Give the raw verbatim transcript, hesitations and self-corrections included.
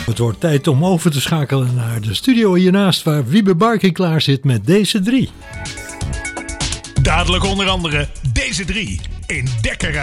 Het wordt tijd om over te schakelen naar de studio hiernaast waar Wiebe Barking klaar zit met deze drie. Dadelijk onder andere deze drie in Dekker